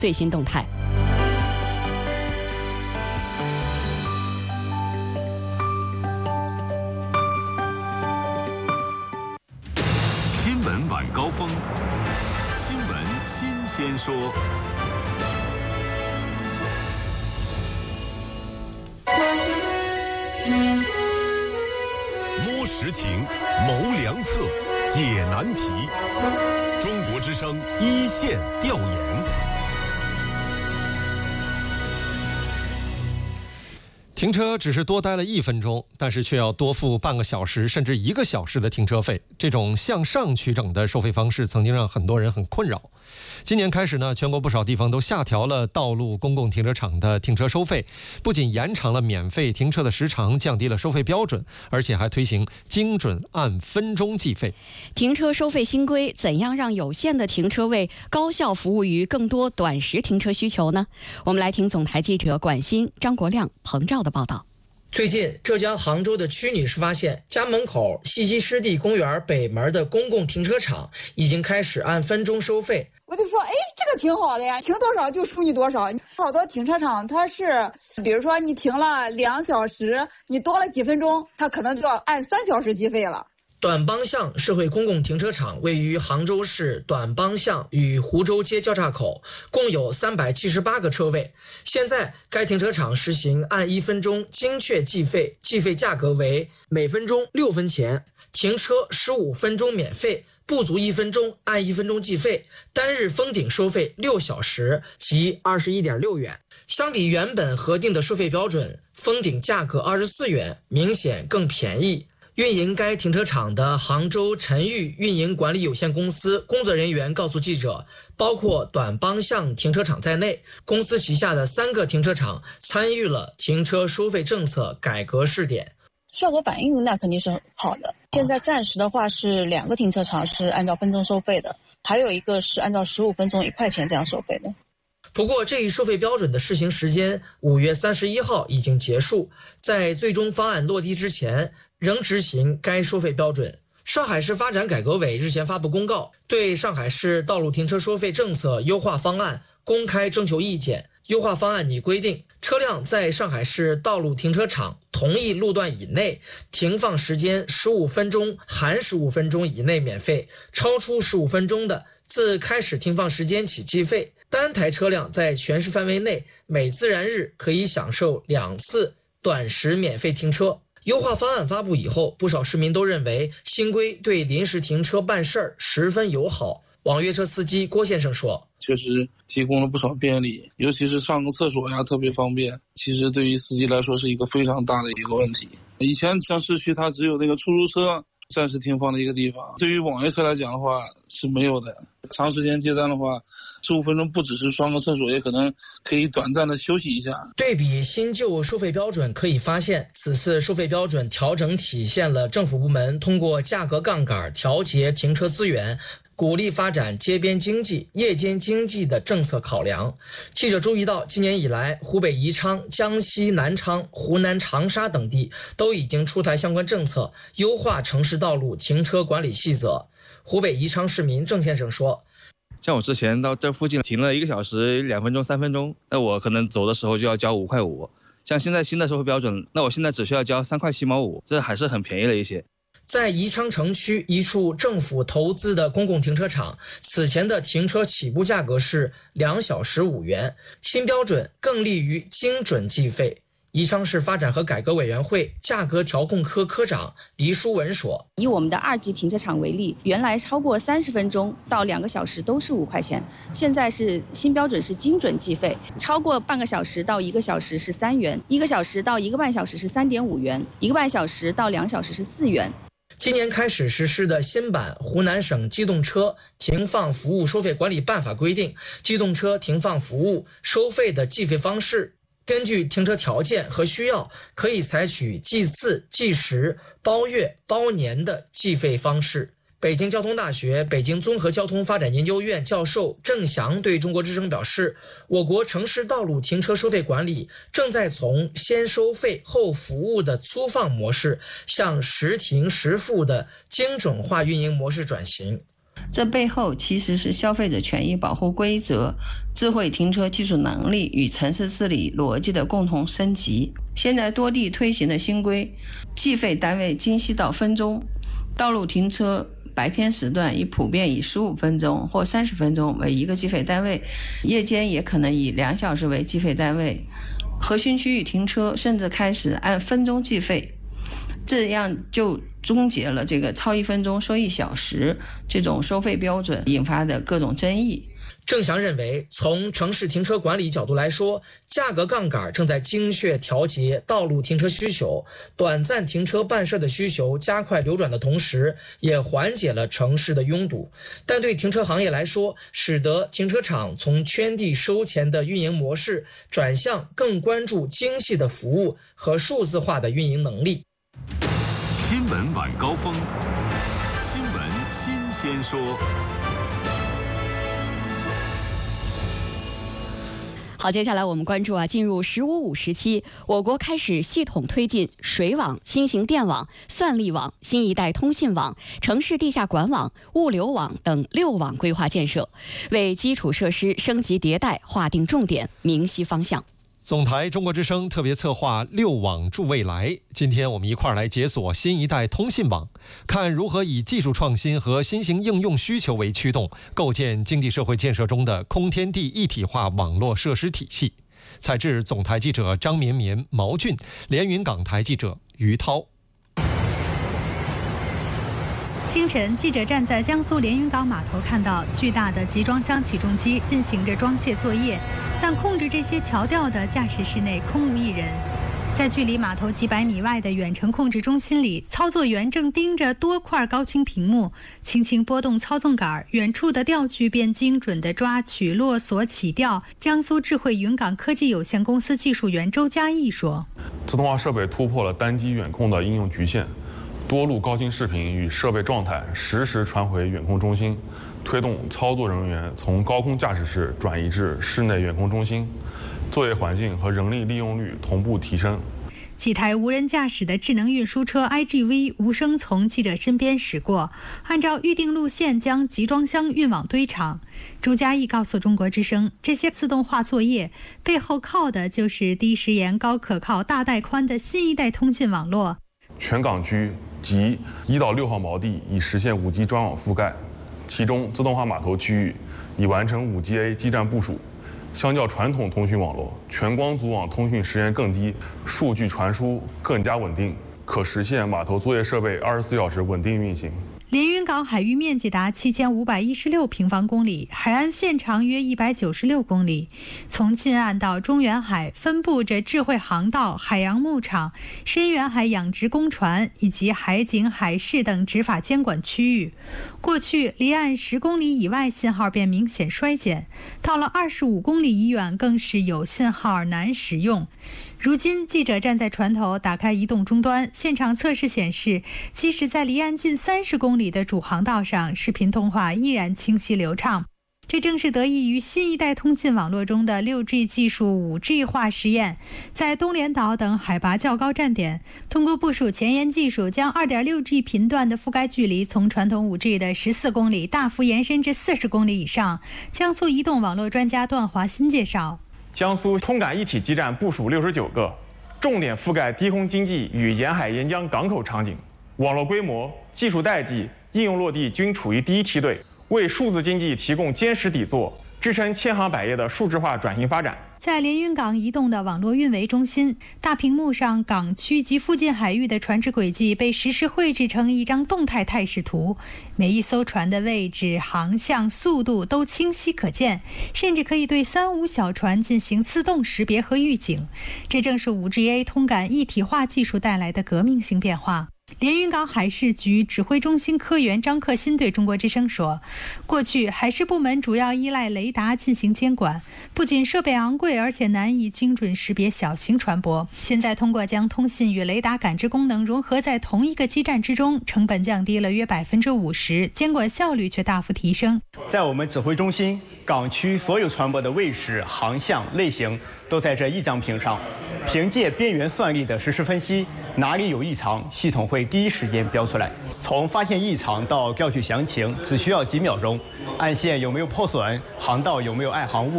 最新动态。 新闻晚高峰，新闻新鲜说。摸实情，谋良策，解难题。中国之声一线调研。 停车只是多待了1分钟，但是却要多付半个小时甚至1个小时的停车费。这种向上取整的收费方式曾经让很多人很困扰。今年开始呢，全国不少地方都下调了道路公共停车场的停车收费，不仅延长了免费停车的时长，降低了收费标准，而且还推行精准按分钟计费。 停车收费新规怎样让有限的停车位高效服务于更多短时停车需求呢？我们来听总台记者管欣、张国亮、彭照的报道。 最近，浙江杭州的曲女士发现，家门口西溪湿地公园北门的公共停车场已经开始按分钟收费。 我就说，这个挺好的呀，停多少就收你多少。好多停车场它是，比如说你停了2小时，你多了几分钟，它可能就要按3小时计费了。 短帮巷社会公共停车场位于杭州市短帮巷与湖州街交叉口，共有378个车位。现在该停车场实行按1分钟精确计费，计费价格为每分钟6分钱，停车15分钟免费，不足1分钟按1分钟计费，单日封顶收费6小时即21.6元。相比原本核定的收费标准，封顶价格24元，明显更便宜。运营该停车场的杭州晨玉运营管理有限公司工作人员告诉记者，包括短帮巷停车场在内，公司旗下的3个停车场参与了停车收费政策改革试点。 效果反应那肯定是好的。现在暂时的话是2个停车场是按照分钟收费的，还有一个是按照15分钟1块钱这样收费的。 不过这一收费标准的试行时间5月31号已经结束，在最终方案落地之前仍执行该收费标准。上海市发展改革委日前发布公告，对上海市道路停车收费政策优化方案公开征求意见。优化方案拟规定，车辆在上海市道路停车场同一路段以内停放时间15分钟含15分钟以内免费，超出15分钟的自开始停放时间起计费。单台车辆在全市范围内每自然日可以享受2次短时免费停车。优化方案发布以后，不少市民都认为新规对临时停车办事儿十分友好。网约车司机郭先生说， 确实提供了不少便利，尤其是上个厕所呀特别方便，其实对于司机来说是一个非常大的一个问题。以前像市区它只有那个出租车暂时停放的一个地方，对于网约车来讲的话是没有的。长时间接单的话，15分钟不只是上个厕所，也可能可以短暂的休息一下。 对比新旧收费标准，可以发现此次收费标准调整体现了政府部门通过价格杠杆调节停车资源，鼓励发展街边经济、夜间经济的政策考量。记者注意到，今年以来，湖北宜昌、江西南昌、湖南长沙等地都已经出台相关政策，优化城市道路停车管理细则。湖北宜昌市民郑先生说， 像我之前到这附近停了1个小时2分钟3分钟，那我可能走的时候就要交5块5。像现在新的收费标准，那我现在只需要交3块7毛5，这还是很便宜了一些。 在宜昌城区一处政府投资的公共停车场，此前的停车起步价格是2小时5元，新标准更利于精准计费。宜昌市发展和改革委员会价格调控科科长黎书文说， 以我们的2级停车场为例，原来超过30分钟到2个小时都是5块钱，现在是新标准是精准计费，超过半个小时到1个小时是3元，1个小时到1个半小时是3.5元，1个半小时到2小时是4元。 今年开始实施的新版湖南省机动车停放服务收费管理办法规定，机动车停放服务收费的计费方式根据停车条件和需要，可以采取计次、计时、包月、包年的计费方式。北京交通大学北京综合交通发展研究院教授郑翔对中国之声表示，我国城市道路停车收费管理正在从先收费后服务的粗放模式向实停实付的精准化运营模式转型。 这背后其实是消费者权益保护规则、智慧停车技术能力与城市治理逻辑的共同升级。现在多地推行的新规，计费单位精细到分钟，道路停车白天时段普遍以15分钟或30分钟为一个计费单位，夜间也可能以2小时为计费单位。核心区域停车甚至开始按分钟计费，这样就终结了这个超1分钟收1小时这种收费标准引发的各种争议。 郑翔认为，从城市停车管理角度来说，价格杠杆正在精确调节道路停车需求，短暂停车办事的需求加快流转的同时，也缓解了城市的拥堵。但对停车行业来说，使得停车场从圈地收钱的运营模式转向更关注精细的服务和数字化的运营能力。 新闻晚高峰，新闻新鲜说。 好，接下来我们关注进入“15+5”时期，我国开始系统推进水网、新型电网、算力网、新一代通信网、城市地下管网、物流网等6网规划建设，为基础设施升级迭代划定重点，明晰方向。 总台中国之声特别策划6网助未来，今天我们一块儿来解锁新一代通信网，看如何以技术创新和新型应用需求为驱动，构建经济社会建设中的空天地一体化网络设施体系。采制总台记者张绵绵、毛俊，连云港台记者于涛。 清晨，记者站在江苏连云港码头，看到巨大的集装箱起重机进行着装卸作业，但控制这些桥吊的驾驶室内空无一人。在距离码头几百米外的远程控制中心里，操作员正盯着多块高清屏幕，轻轻拨动操纵杆，远处的吊具便精准地抓取、落锁、起吊。江苏智慧云港科技有限公司技术员周嘉义说：“ 自动化设备突破了单机远控的应用局限。”多路高清视频与设备状态实时传回远控中心，推动操作人员从高空驾驶室转移至室内远控中心，作业环境和人力利用率同步提升。 几台无人驾驶的智能运输车 IGV 无声从记者身边驶过，按照预定路线将集装箱运往堆场。周嘉义告诉中国之声，这些自动化作业背后靠的就是低时延、高可靠、大带宽的新一代通信网络。 全港区及1到6号锚地已实现5G 专网覆盖，其中自动化码头区域已完成5G-A 基站部署。相较传统通讯网络，全光组网通讯时延更低，数据传输更加稳定，可实现码头作业设备24小时稳定运行。 连云港海域面积达7516平方公里，海岸线长约196公里。从近岸到中远海分布着智慧航道、海洋牧场、深远海养殖工船以及海警、海事等执法监管区域。过去离岸10公里以外信号便明显衰减，到了25公里以远更是有信号难使用。如今，记者站在船头，打开移动终端，现场测试显示，即使在离岸近30公里的主航道上，视频通话依然清晰流畅。这正是得益于新一代通信网络中的 6G 技术 5G 化实验。在东连岛等海拔较高站点，通过部署前沿技术，将 2.6G 频段的覆盖距离从传统 5G 的14公里大幅延伸至40公里以上。江苏移动网络专家段华新介绍， 江苏通感一体基站部署69个，重点覆盖低空经济与沿海沿江港口场景，网络规模、技术代际、应用落地均处于第一梯队，为数字经济提供坚实底座，支撑千行百业的数字化转型发展。 在连云港移动的网络运维中心，大屏幕上港区及附近海域的船只轨迹被实时绘制成一张动态态势图，每一艘船的位置、航向、速度都清晰可见，甚至可以对3、5小船进行自动识别和预警。这正是 5G-A 通感一体化技术带来的革命性变化。连云港海事局指挥中心科员张克新对中国之声说，过去海事部门主要依赖雷达进行监管，不仅设备昂贵，而且难以精准识别小型船舶。现在通过将通信与雷达感知功能融合在同一个基站之中，成本降低了约50%，监管效率却大幅提升。 在我们指挥中心， 港区所有船舶的位置、航向、类型都在这一张屏上。凭借边缘算力的实时分析，哪里有异常，系统会第一时间标出来。从发现异常到调取详情，只需要几秒钟。岸线有没有破损，航道有没有碍航物，